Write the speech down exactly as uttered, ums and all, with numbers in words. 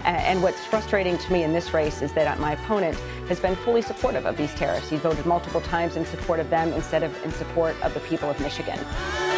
And what's frustrating to me in this race is that my opponent has been fully supportive of these tariffs. He voted multiple times in support of them instead of in support of the people of Michigan.